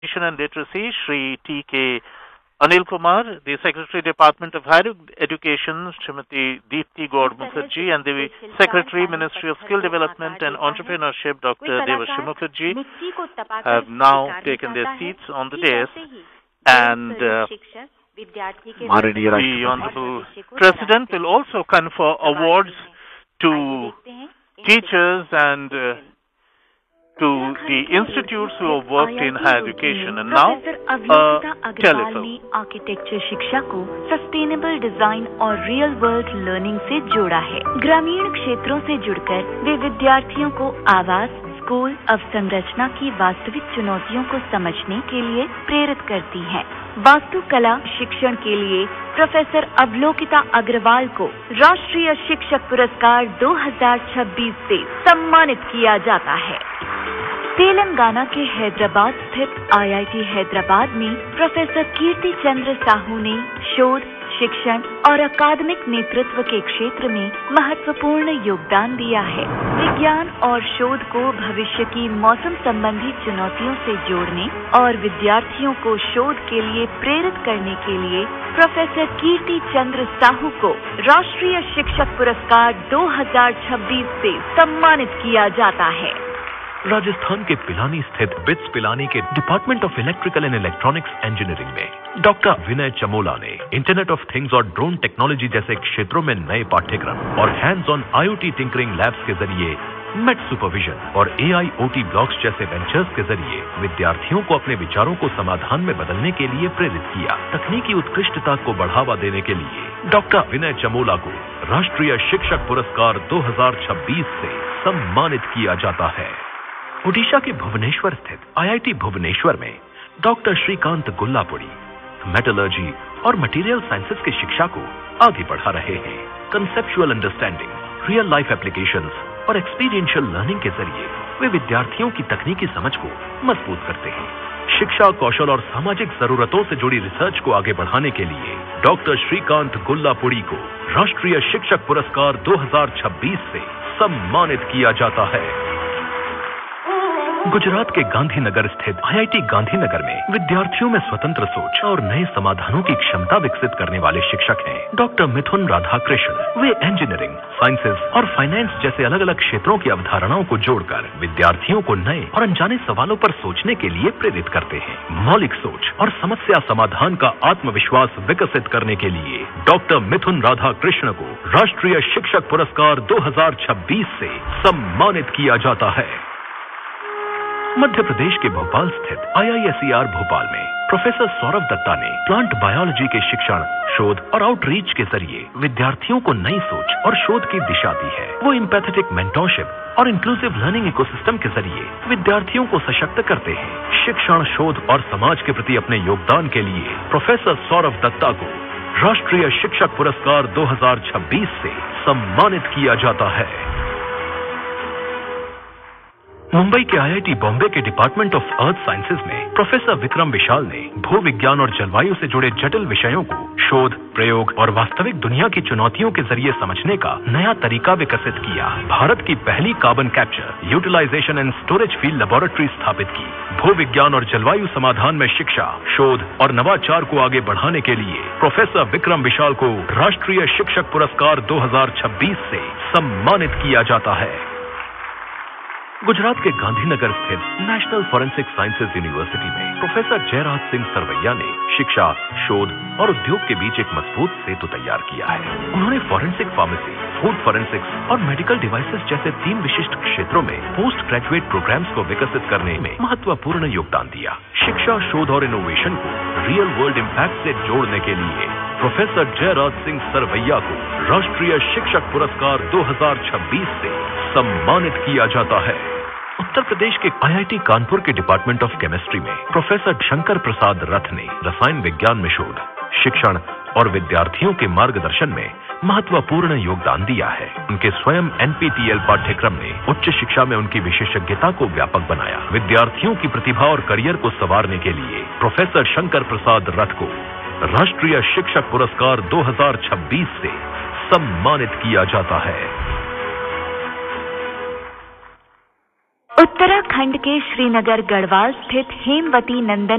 Education and Literacy, Shri T.K. Anil Kumar, the Secretary, Department of Higher Education, Srimati Deepti Gaur Mukherjee, and the Secretary, Ministry of Skill Development and Entrepreneurship, Dr. Devashri Mukherjee, have now taken their seats on the dais, and the Honorable President will also confer awards to teachers and to the institutes who have worked in higher education. And now, telephone. Architecture शिक्षा को sustainable design और real world learning से जोड़ा है। ग्रामीण क्षेत्रों से जुड़कर वे विद्यार्थियों को आवास, स्कूल, अवसंरचना की वास्तविक चुनौतियों को समझने के लिए प्रेरित करती हैं। वास्तुकला शिक्षण के लिए प्रोफेसर अवलोकिता अग्रवाल को राष्ट्रीय शिक्षक पुरस्कार 2026 से सम्मानित किया जाता है। तेलंगाना के हैदराबाद स्थित IIT हैदराबाद में प्रोफेसर कीर्ति चंद्र साहू ने शोध, शिक्षण और अकादमिक नेतृत्व के क्षेत्र में महत्वपूर्ण योगदान दिया है। विज्ञान और शोध को भविष्य की मौसम संबंधी चुनौतियों से जोड़ने और विद्यार्थियों को शोध के लिए प्रेरित करने के लिए प्रोफेसर कीर्ति चंद्र साहू को राष्ट्रीय शिक्षक पुरस्कार 2026 से सम्मानित किया जाता है। राजस्थान के पिलानी स्थित बिट्स पिलानी के department of electrical and electronics engineering में डॉक्टर विनय चमोला ने इंटरनेट ऑफ थिंग्स और ड्रोन टेक्नोलॉजी जैसे क्षेत्रों में नए पाठ्यक्रम और hands on IoT tinkering labs के जरिए मेट सुपरविजन और AIoT ब्लॉक्स जैसे वेंचर्स के जरिए विद्यार्थियों को अपने विचारों को समाधान में बदलने के लिए प्रेरित किया। तकनीकी उत्कृष्टता को बढ़ावा देने के लिए डॉक्टर विनय चमोला को राष्ट्रीय शिक्षक पुरस्कार 2026 से सम्मानित किया जाता है। ओडिशा के भुवनेश्वर स्थित IIT भुवनेश्वर में डॉक्टर श्रीकांत गुल्लापुड़ी मेटलर्जी और मटेरियल साइंसेज की शिक्षा को आगे बढ़ा रहे हैं। Conceptual understanding, real life applications और एक्सपीरियंशियल लर्निंग के जरिए वे विद्यार्थियों की तकनीकी समझ को मजबूत करते हैं। शिक्षा, कौशल और सामाजिक जरूरतों से जुड़ी रिसर्च को आगे बढ़ाने के लिए डॉक्टर श्रीकांत गुल्लापुड़ी को राष्ट्रीय शिक्षक पुरस्कार 2026 से सम्मानित किया जाता है। गुजरात के गांधीनगर स्थित IIT गांधीनगर में विद्यार्थियों में स्वतंत्र सोच और नए समाधानों की क्षमता विकसित करने वाले शिक्षक हैं डॉक्टर मिथुन राधाकृष्ण। वे इंजीनियरिंग, साइंसेज और फाइनेंस जैसे अलग अलग क्षेत्रों की अवधारणाओं को जोड़कर विद्यार्थियों को नए और अनजाने सवालों पर सोचने के लिए प्रेरित करते हैं। मौलिक सोच और समस्या समाधान का आत्मविश्वास विकसित करने के लिए डॉक्टर मिथुन राधाकृष्ण को राष्ट्रीय शिक्षक पुरस्कार 2026 से सम्मानित किया जाता है। मध्य प्रदेश के भोपाल स्थित IISER भोपाल में प्रोफेसर सौरभ दत्ता ने प्लांट बायोलॉजी के शिक्षण, शोध और आउटरीच के जरिए विद्यार्थियों को नई सोच और शोध की दिशा दी है। वो एम्पैथेटिक मेंटरशिप और इंक्लूसिव लर्निंग इकोसिस्टम के जरिए विद्यार्थियों को सशक्त करते हैं। शिक्षण, शोध और समाज के प्रति अपने योगदान के लिए प्रोफेसर सौरभ दत्ता को राष्ट्रीय शिक्षक पुरस्कार 2026 से सम्मानित किया जाता है। मुंबई के IIT बॉम्बे के डिपार्टमेंट ऑफ अर्थ साइंसेज में प्रोफेसर विक्रम विशाल ने भू विज्ञान और जलवायु से जुड़े जटिल विषयों को शोध, प्रयोग और वास्तविक दुनिया की चुनौतियों के जरिए समझने का नया तरीका विकसित किया। भारत की पहली carbon capture, utilisation and storage field laboratory स्थापित की। भू विज्ञान और जलवायु समाधान में शिक्षा, शोध और नवाचार को आगे बढ़ाने के लिए प्रोफेसर विक्रम विशाल को राष्ट्रीय शिक्षक पुरस्कार 2026 से सम्मानित किया जाता है। गुजरात के गांधीनगर स्थित नेशनल फॉरेंसिक साइंसेज यूनिवर्सिटी में प्रोफेसर जयराज सिंह सरवैया ने शिक्षा, शोध और उद्योग के बीच एक मजबूत सेतु तैयार किया है। उन्होंने फॉरेंसिक फार्मेसी, फूड फॉरेंसिक्स और मेडिकल डिवाइसेस जैसे 3 विशिष्ट क्षेत्रों में पोस्ट ग्रेजुएट प्रोग्राम्स को विकसित करने में महत्वपूर्ण योगदान दिया। शिक्षा, शोध और इनोवेशन को रियल वर्ल्ड इम्पैक्ट से जोड़ने के लिए प्रोफेसर जयराज सिंह सरवैया को राष्ट्रीय शिक्षक पुरस्कार 2026 से सम्मानित किया जाता है। उत्तर प्रदेश के IIT कानपुर के डिपार्टमेंट ऑफ केमिस्ट्री में प्रोफेसर शंकर प्रसाद रथ ने रसायन विज्ञान में शोध, शिक्षण और विद्यार्थियों के मार्गदर्शन में महत्वपूर्ण योगदान दिया है। उनके स्वयं NPTEL पाठ्यक्रम ने उच्च शिक्षा में उनकी विशेषज्ञता को व्यापक बनाया। विद्यार्थियों की प्रतिभा और करियर को संवारने के लिए प्रोफेसर शंकर प्रसाद रथ को राष्ट्रीय शिक्षक पुरस्कार 2026 से सम्मानित किया जाता है। उत्तराखंड के श्रीनगर गढ़वाल स्थित हेमवती नंदन